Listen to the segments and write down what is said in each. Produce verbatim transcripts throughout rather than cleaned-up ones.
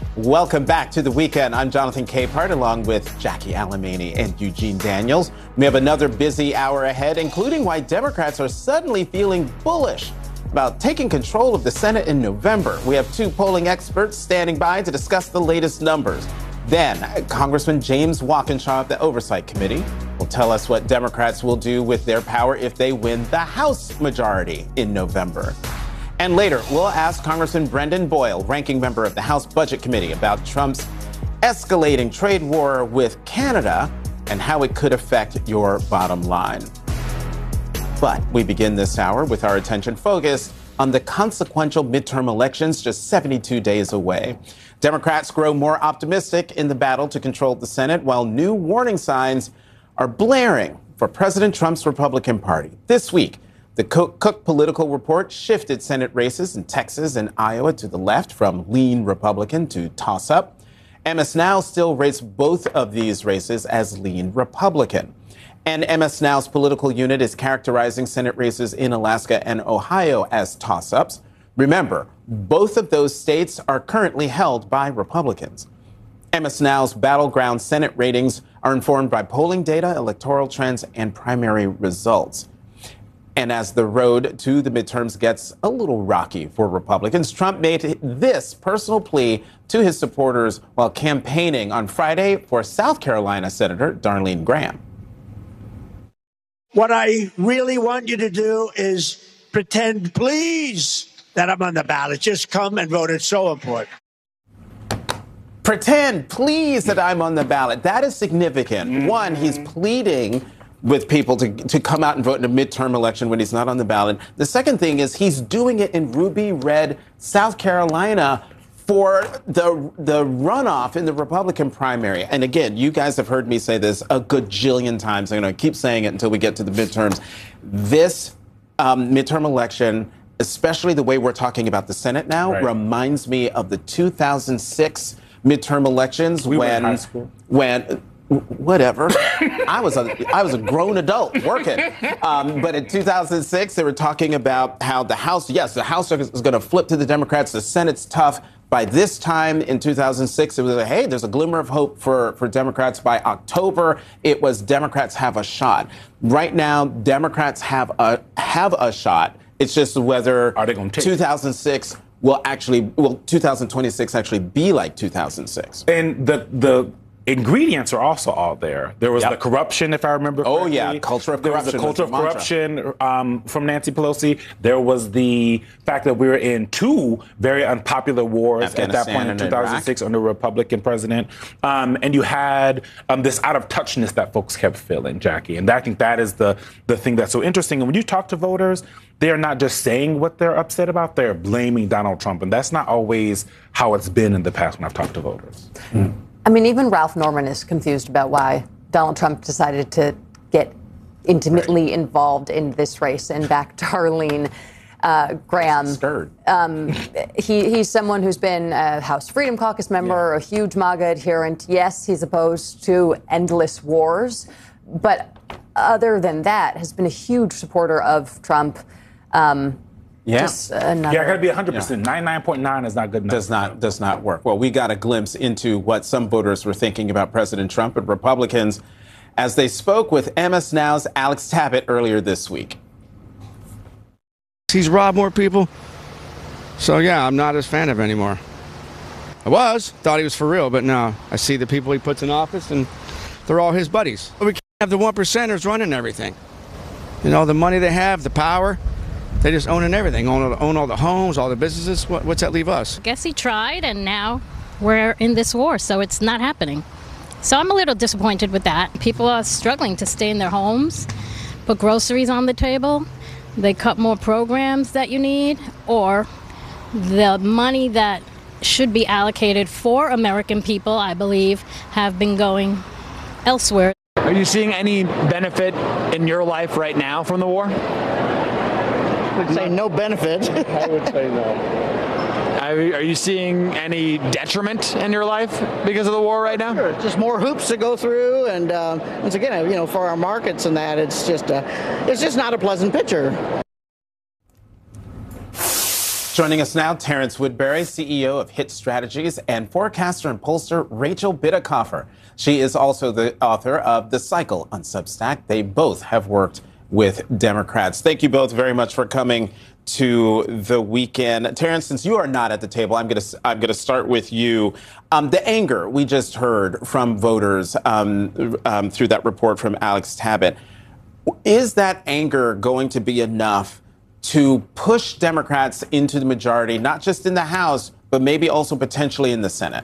Welcome back to The Weekend. I'm Jonathan Capehart, along with Jackie Alemany and Eugene Daniels. We have another busy hour ahead, including why Democrats are suddenly feeling bullish about taking control of the Senate in November. We have two polling experts standing by to discuss the latest numbers. Then, Congressman James Walkinshaw of the Oversight Committee will tell us what Democrats will do with their power if they win the House majority in November. And later, we'll ask Congressman Brendan Boyle, ranking member of the House Budget Committee, about Trump's escalating trade war with Canada and how it could affect your bottom line. But we begin this hour with our attention focused on the consequential midterm elections just seventy-two days away. Democrats grow more optimistic in the battle to control the Senate, while new warning signs are blaring for President Trump's Republican Party. This week, the Cook Political Report shifted Senate races in Texas and Iowa to the left, from lean Republican to toss-up. M S Now still rates both of these races as lean Republican. And M S Now's political unit is characterizing Senate races in Alaska and Ohio as toss-ups. Remember, both of those states are currently held by Republicans. M S Now's battleground Senate ratings are informed by polling data, electoral trends, and primary results. And as the road to the midterms gets a little rocky for Republicans, Trump made this personal plea to his supporters while campaigning on Friday for South Carolina Senator Darlene Graham. What I really want you to do is pretend, please, that I'm on the ballot. Just come and vote. It's so important. Pretend, please, that I'm on the ballot. That is significant. Mm-hmm. One, he's pleading with people to, to come out and vote in a midterm election when he's not on the ballot. The second thing is he's doing it in ruby red South Carolina for the the runoff in the Republican primary. And again, you guys have heard me say this a gajillion times. I'm going to keep saying it until we get to the midterms. This um, midterm election, especially the way we're talking about the Senate now, right, reminds me of the two thousand six midterm elections we when were in high school. when whatever. I was a I was a grown adult working. Um, but in two thousand six, they were talking about how the House, yes, the House is going to flip to the Democrats. The Senate's tough. By this time in two thousand six, it was like, hey, there's a glimmer of hope for, for Democrats. By October, it was Democrats have a shot. Right now, Democrats have a have a shot. It's just whether are they going to take two thousand six will actually will two thousand twenty-six actually be like two thousand six. And the the ingredients are also all there. There was yep. the corruption, if I remember correctly. Oh, yeah, culture of there corruption. There was the culture of corruption um, from Nancy Pelosi. There was the fact that we were in two very unpopular wars at that point in two thousand six under a Republican president. Um, and you had um, this out-of-touchness that folks kept feeling, Jackie. And I think that is the, the thing that's so interesting. And when you talk to voters, they are not just saying what they're upset about, they're blaming Donald Trump. And that's not always how it's been in the past when I've talked to voters. Mm. I mean, even Ralph Norman is confused about why Donald Trump decided to get intimately right. involved in this race and back Darlene uh, Graham. Stirred. Um, he, he's someone who's been a House Freedom Caucus member, yeah. a huge MAGA adherent. Yes, he's opposed to endless wars, but other than that, has been a huge supporter of Trump. Um, Yeah, another, yeah, I got to be one hundred percent. Yeah. ninety-nine point nine is not good enough. Does not, does not work. Well, we got a glimpse into what some voters were thinking about President Trump and Republicans as they spoke with M S Now's Alex Tabbitt earlier this week. He's robbed more people. So, yeah, I'm not as fan of him anymore. I was, thought he was for real, but no. I see the people he puts in office, and they're all his buddies. We can't have the one percenters running everything. You know, the money they have, the power. They just owning everything, own, own all the homes, all the businesses. What, what's that leave us? I guess he tried, and now we're in this war, so it's not happening. So I'm a little disappointed with that. People are struggling to stay in their homes, put groceries on the table. They cut more programs that you need, or the money that should be allocated for American people, I believe, have been going elsewhere. Are you seeing any benefit in your life right now from the war? I would say no benefit. I would say no. Are you seeing any detriment in your life because of the war right now? Sure. Just more hoops to go through, and uh, once again, you know, for our markets and that, it's just a, it's just not a pleasant picture. Joining us now, Terrence Woodbury, C E O of Hit Strategies, and forecaster and pollster Rachel Bitecofer. She is also the author of The Cycle on Substack. They both have worked with Democrats. Thank you both very much for coming to the weekend. Terrence, since you are not at the table, I'm going to I'm going to start with you. Um, the anger we just heard from voters um, um, through that report from Alex Tabbitt, is that anger going to be enough to push Democrats into the majority, not just in the House, but maybe also potentially in the Senate?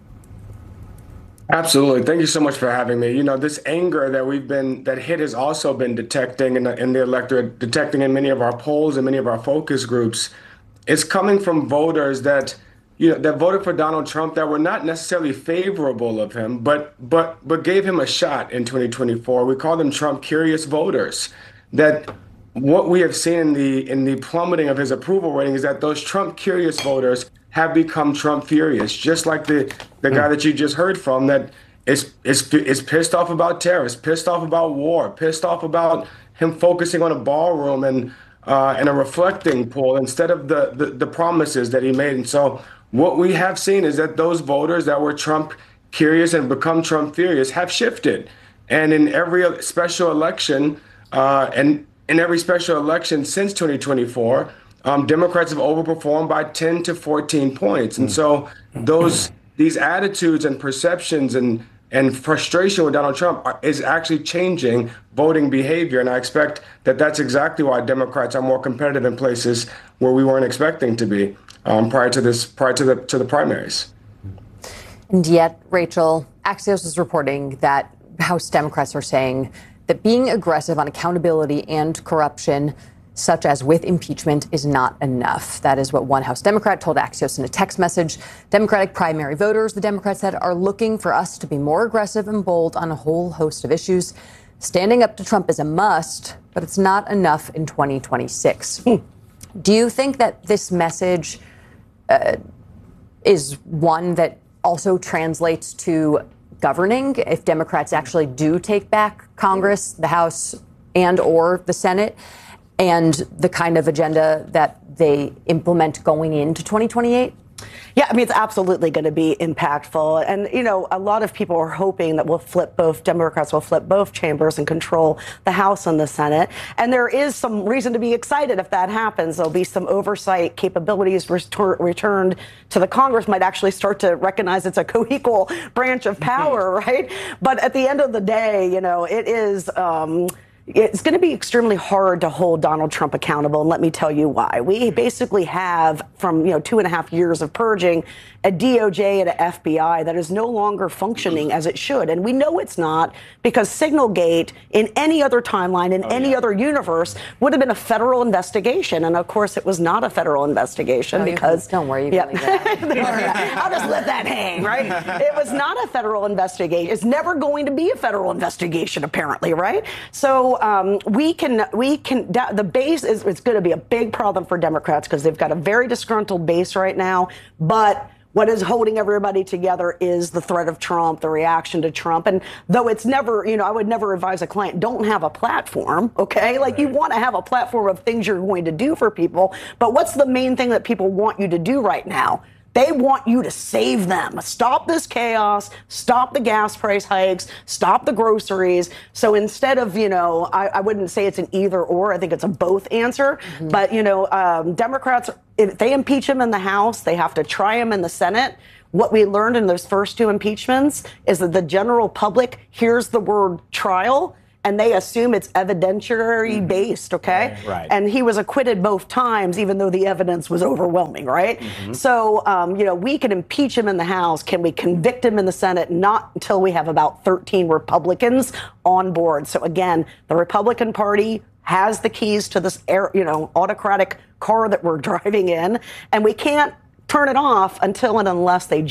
Absolutely. Thank you so much for having me. You know, this anger that we've been, that Hit has also been detecting in the, in the electorate, detecting in many of our polls and many of our focus groups, is coming from voters that, you know, that voted for Donald Trump, that were not necessarily favorable of him, but but but gave him a shot in twenty twenty-four. We call them Trump curious voters. That what we have seen in the in the plummeting of his approval rating is that those Trump curious voters have become Trump furious, just like the the guy that you just heard from, that is is is pissed off about tariffs, pissed off about war, pissed off about him focusing on a ballroom and uh, and a reflecting pool instead of the, the the promises that he made. And so what we have seen is that those voters that were Trump curious and become Trump furious have shifted. And in every special election, uh, and in every special election since twenty twenty-four, um, Democrats have overperformed by ten to fourteen points. And so those these attitudes and perceptions and and frustration with Donald Trump are, is actually changing voting behavior. And I expect that that's exactly why Democrats are more competitive in places where we weren't expecting to be um, prior to this, prior to the to the primaries. And yet, Rachel, Axios is reporting that House Democrats are saying that being aggressive on accountability and corruption, such as with impeachment, is not enough. That is what one House Democrat told Axios in a text message. Democratic primary voters, the Democrats said, are looking for us to be more aggressive and bold on a whole host of issues. Standing up to Trump is a must, but it's not enough in twenty twenty-six. Do you think that this message uh, is one that also translates to governing, if Democrats actually do take back Congress, the House, and or the Senate, and the kind of agenda that they implement going into twenty twenty-eight? Yeah, I mean, it's absolutely going to be impactful. And, you know, a lot of people are hoping that we'll flip both, Democrats will flip both chambers and control the House and the Senate. And there is some reason to be excited if that happens. There'll be some oversight capabilities retur- returned to the Congress, might actually start to recognize it's a co-equal branch of power, right? But at the end of the day, you know, it is... Um, It's going to be extremely hard to hold Donald Trump accountable, and let me tell you why. We basically have, from you know two and a half years of purging, a D O J and an F B I that is no longer functioning as it should. And we know it's not, because Signalgate, in any other timeline, in oh, any yeah. other universe, would have been a federal investigation. And of course, it was not a federal investigation, oh, because... Don't worry, you yeah. believe that. I'll just let that hang, right? It was not a federal investigation. It's never going to be a federal investigation, apparently, right? So um, we can, we can, the base is, it's going to be a big problem for Democrats, because they've got a very disgruntled base right now. But what is holding everybody together is the threat of Trump, the reaction to Trump. And though it's never, you know, I would never advise a client, don't have a platform, okay? Like, you want to have a platform of things you're going to do for people. But what's the main thing that people want you to do right now? They want you to save them. Stop this chaos. Stop the gas price hikes. Stop the groceries. So instead of, you know, I, I wouldn't say it's an either or. I think it's a both answer. Mm-hmm. But, you know, um, Democrats, if they impeach him in the House, they have to try him in the Senate. What we learned in those first two impeachments is that the general public hears the word trial and they assume it's evidentiary based, okay? Right, right. And he was acquitted both times, even though the evidence was overwhelming, right? Mm-hmm. So, um, you know, we can impeach him in the House. Can we convict him in the Senate? Not until we have about thirteen Republicans on board. So again, the Republican Party has the keys to this, air, you know, autocratic car that we're driving in, and we can't turn it off until and unless they